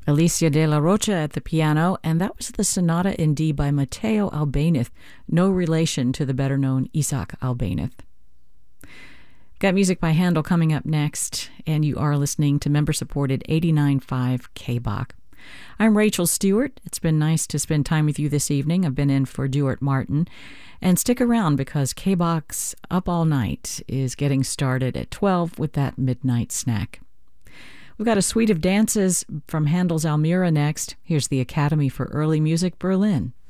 Alicia de la Rocha at the piano, and that was the Sonata in D by Matteo Albéniz, no relation to the better-known Isaac Albéniz. Got music by Handel coming up next, and you are listening to member-supported 89.5 KBOK. I'm Rachel Stewart. It's been nice to spend time with you this evening. I've been in for Duart Martin. And stick around because KBOK's Up All Night is getting started at 12 with that midnight snack. We've got a suite of dances from Handel's Almira next. Here's the Academy for Early Music Berlin.